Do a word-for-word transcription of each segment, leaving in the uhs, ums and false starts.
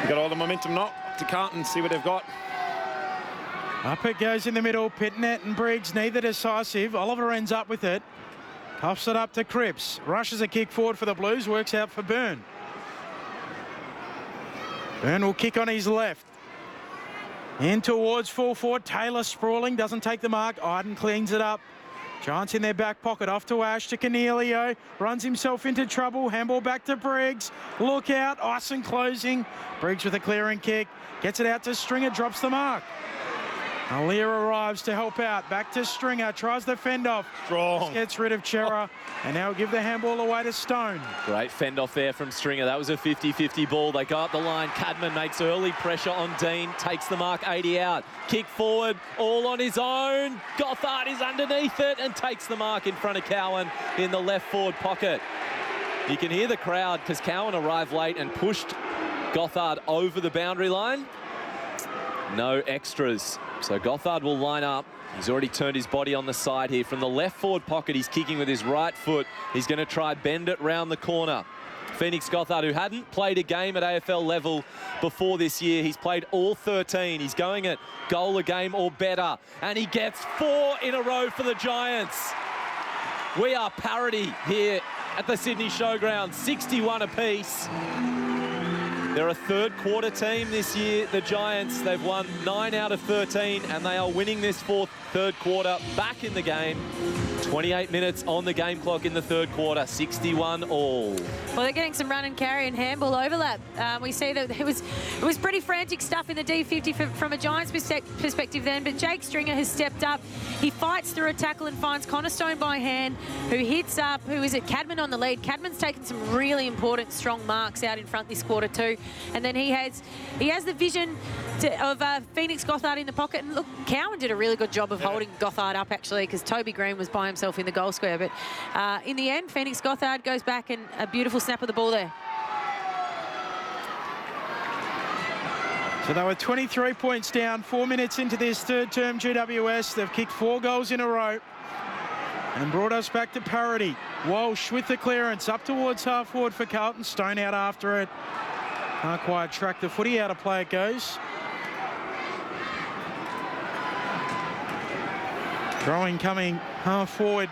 got all the momentum now to Carlton, see what they've got. Up it goes in the middle. Pitnet and Briggs, neither decisive. Oliver ends up with it. Puffs it up to Cripps. Rushes a kick forward for the Blues. Works out for Byrne. Byrne will kick on his left. In towards full forward. Taylor sprawling. Doesn't take the mark. Iden cleans it up. Giants in their back pocket. Off to Ash to Cornelio. Runs himself into trouble. Handball back to Briggs. Look out. Ison closing. Briggs with a clearing kick. Gets it out to Stringer. Drops the mark. Alia arrives to help out. Back to Stringer. Tries the fend off. Strong. Gets rid of Chera. And now give the handball away to Stone. Great fend off there from Stringer. That was a fifty fifty ball. They go up the line. Cadman makes early pressure on Dean. Takes the mark. eighty out. Kick forward. All on his own. Gothard is underneath it and takes the mark in front of Cowan in the left forward pocket. You can hear the crowd because Cowan arrived late and pushed Gothard over the boundary line. No extras. So Gothard will line up. He's already turned his body on the side here. From the left forward pocket, he's kicking with his right foot. He's going to try bend it round the corner. Phoenix Gothard, who hadn't played a game at A F L level before this year. He's played all thirteen. He's going at goal a game or better. And he gets four in a row for the Giants. We are parity here at the Sydney Showground. sixty-one apiece. They're a third quarter team this year, the Giants. They've won nine out of thirteen, and they are winning this fourth third quarter back in the game. twenty-eight minutes on the game clock in the third quarter, sixty-one all. Well, they're getting some run and carry and handball overlap. Um, we see that it was it was pretty frantic stuff in the D fifty from, from a Giants perspective then, but Jake Stringer has stepped up. He fights through a tackle and finds Cornerstone by hand, who hits up, who is it, Cadman on the lead. Cadman's taken some really important, strong marks out in front this quarter too. And then he has he has the vision to, of uh, Phoenix Gothard in the pocket. And look, Cowan did a really good job of yeah. holding Gothard up, actually, because Toby Green was by himself in the goal square. But uh, in the end, Phoenix Gothard goes back and a beautiful snap of the ball there. So they were twenty-three points down, four minutes into this third term G W S. They've kicked four goals in a row and brought us back to parity. Walsh with the clearance up towards half forward for Carlton. Stone out after it. Can't quite track the footy. Out of play it goes. Throwing coming half forward.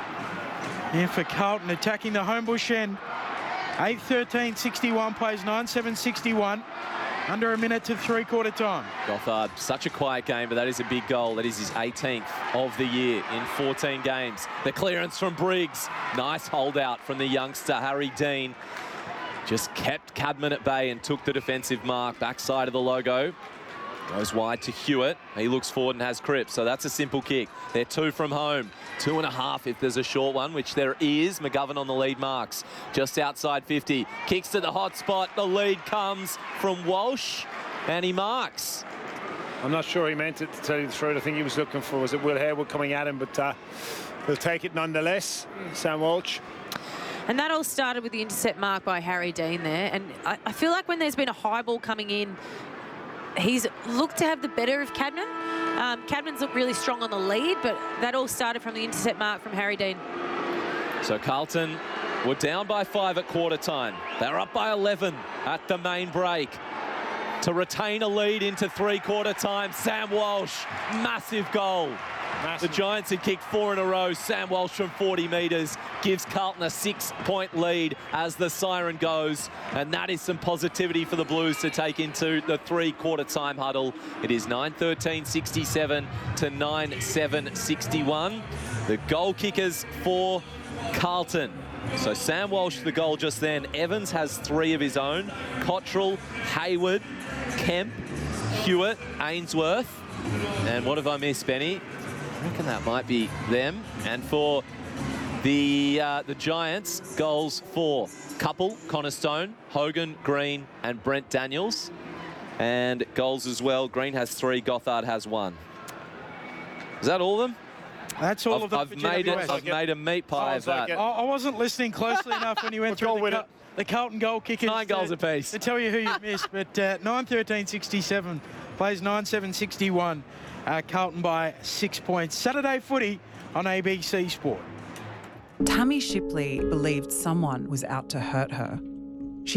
And for Carlton attacking the Homebush end. eight thirteen sixty-one plays nine seven sixty-one. Under a minute to three-quarter time. Gothard, such a quiet game, but that is a big goal. That is his eighteenth of the year in fourteen games. The clearance from Briggs. Nice holdout from the youngster, Harry Dean. Just kept Cadman at bay and took the defensive mark. Backside of the logo. Goes wide to Hewitt. He looks forward and has Cripps, so that's a simple kick. They're two from home. Two and a half if there's a short one, which there is. McGovern on the lead marks. Just outside fifty. Kicks to the hot spot. The lead comes from Walsh, and he marks. I'm not sure he meant it, to tell you the truth. I think he was looking for, was it Will Harewood coming at him, but uh, he'll take it nonetheless. Sam Walsh. And that all started with the intercept mark by Harry Dean there. And I, I feel like when there's been a high ball coming in, he's looked to have the better of Cadman. Um, Cadman's looked really strong on the lead, but that all started from the intercept mark from Harry Dean. So Carlton were down by five at quarter time. They're up by eleven at the main break. To retain a lead into three-quarter time, Sam Walsh, massive goal. Massive. The Giants had kicked four in a row. Sam Walsh from forty metres gives Carlton a six-point lead as the siren goes. And that is some positivity for the Blues to take into the three-quarter time huddle. It is nine thirteen sixty-seven to nine seven sixty-one. The goal kickers for Carlton. So Sam Walsh, the goal just then. Evans has three of his own. Cottrell, Hayward, Kemp, Hewitt, Ainsworth. And what have I missed, Benny? I reckon that might be them. And for the uh, the Giants, goals for Couple, Connor Stone, Hogan, Green, and Brent Daniels. And goals as well. Green has three, Gothard has one. Is that all of them? That's all I've, of them. I've made it. I've made a meat pie of that. I, I wasn't listening closely enough when you went through the, the Carlton goal kickers. Nine to, goals apiece. To tell you who you missed, but uh, nine thirteen sixty-seven plays nine seven sixty-one. Uh, Carlton by six points. Saturday footy on A B C Sport. Tammy Shipley believed someone was out to hurt her.